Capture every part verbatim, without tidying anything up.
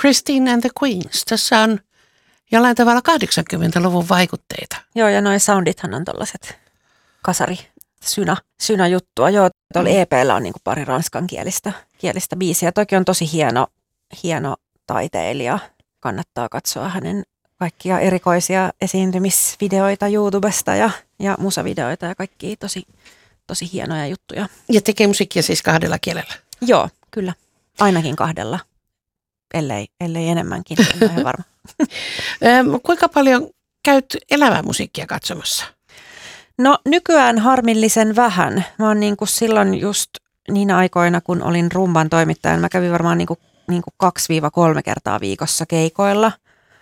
Christine and the Queens. Tässä on jollain tavalla kahdeksankymmentäluvun vaikutteita. Joo, ja noi soundithan on tollaset kasari, synä, synä juttua. Joo, tuolla E P:llä on niinku pari ranskankielistä kielistä biisiä. Toki on tosi hieno, hieno taiteilija. Kannattaa katsoa hänen kaikkia erikoisia esiintymisvideoita YouTubesta ja, ja musavideoita ja kaikkia tosi, tosi hienoja juttuja. Ja tekee musiikkia siis kahdella kielellä? Joo, kyllä. Ainakin kahdella, ellei, ellei enemmänkin, en ole varma. Kuinka paljon käyt elävää musiikkia katsomassa? No nykyään harmillisen vähän. Mä oon niin kuin silloin just niinä aikoina, kun olin rumban toimittajana, mä kävin varmaan niin kuin, niin kuin kaksi kolme kertaa viikossa keikoilla.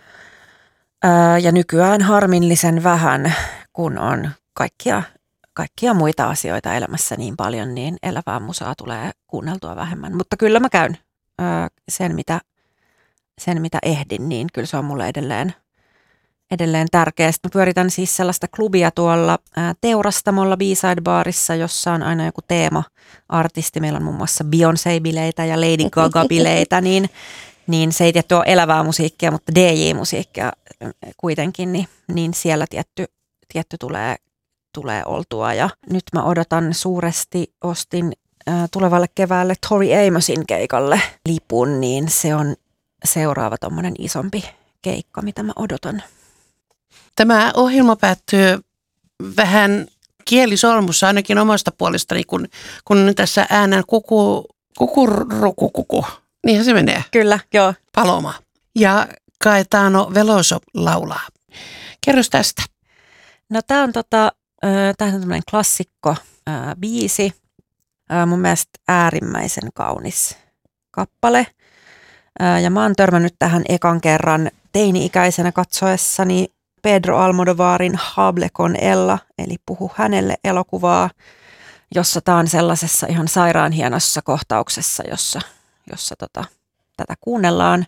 Ää, ja nykyään harmillisen vähän, kun on kaikkia, kaikkia muita asioita elämässä niin paljon, niin elävää musaa tulee kuunneltua vähemmän. Mutta kyllä mä käyn ää, sen, mitä, sen, mitä ehdin, niin kyllä se on mulle edelleen, edelleen tärkeä. Sitten mä pyöritän siis sellaista klubia tuolla ää, Teurastamolla B-side-baarissa, jossa on aina joku teema-artisti. Meillä on muun muassa Beyoncé-bileitä ja Lady Gaga-bileitä, niin niin se ei tietty ole elävää musiikkia, mutta D J-musiikkia kuitenkin, niin, niin siellä tietty, tietty tulee, tulee oltua. Ja nyt mä odotan suuresti, ostin ää, tulevalle keväälle Tori Amosin keikalle lipun, niin se on seuraava tommonen isompi keikka, mitä mä odotan. Tämä ohjelma päättyy vähän kielisolmussa ainakin omasta puolestani, kun, kun tässä äänen kuku, kukurukukuku. Niinhän se menee. Kyllä, joo. Paloma. Ja Caetano Veloso laulaa. Kerros tästä. No tää on, tota, tää on tämmöinen klassikko ää, biisi. Ää, mun mielestä äärimmäisen kaunis kappale. Ää, ja mä oon törmännyt tähän ekan kerran teini-ikäisenä katsoessani Pedro Almodovarin Hable con Ella, eli Puhu hänelle -elokuvaa, jossa tää on sellaisessa ihan sairaan hienossa kohtauksessa, jossa jossa tota, tätä kuunnellaan.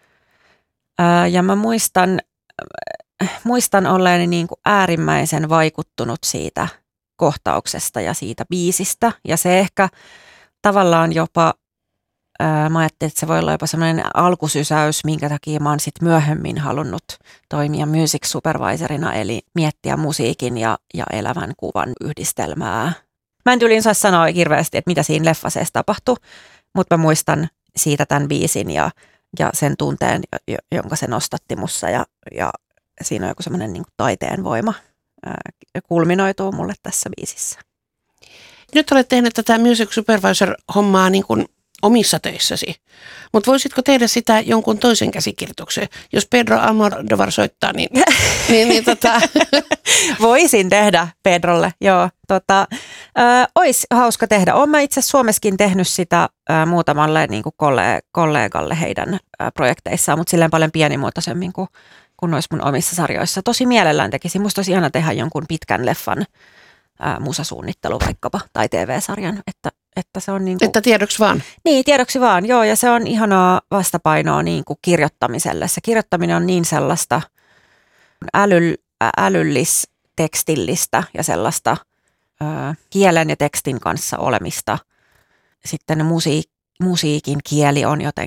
Ää, ja mä muistan, muistan olleeni niin kuin äärimmäisen vaikuttunut siitä kohtauksesta ja siitä biisistä. Ja se ehkä tavallaan jopa, ää, mä ajattelin, että se voi olla jopa sellainen alkusysäys, minkä takia mä oon sit myöhemmin halunnut toimia music supervisorina, eli miettiä musiikin ja, ja elävän kuvan yhdistelmää. Mä en tyyliin saa sanoa hirveästi, että mitä siinä leffassa edes tapahtui, mutta mä muistan siitä tämän biisin ja, ja sen tunteen, jonka se nostatti mussa. Ja, ja siinä on joku semmoinen niin kuin taiteen voima ää, kulminoituu mulle tässä biisissä. Nyt olet tehnyt tätä Music Supervisor-hommaa niin kuin omissa töissäsi, mutta voisitko tehdä sitä jonkun toisen käsikirjoituksen? Jos Pedro Almodovar soittaa, niin... niin, niin tota. Voisin tehdä Pedrolle, joo. Tota, äh, Olisi hauska tehdä. Olen mä itse Suomessakin tehnyt sitä äh, muutamalle niin kuin kolle- kollegalle heidän äh, projekteissaan, mutta silleen paljon pienimuotoisemmin kuin, kuin noissa mun omissa sarjoissa. Tosi mielellään tekisin. Musta olisi ihana tehdä jonkun pitkän leffan äh, musasuunnittelu vaikkapa tai T V-sarjan, että Että, se on niin kuin, että tiedoksi vaan. Niin, tiedoksi vaan, joo. Ja se on ihanaa vastapainoa niin kuin kirjoittamiselle. Se kirjoittaminen on niin sellaista älyl, älyllis-tekstillistä ja sellaista ö, kielen ja tekstin kanssa olemista. Sitten musiik, musiikin kieli on joten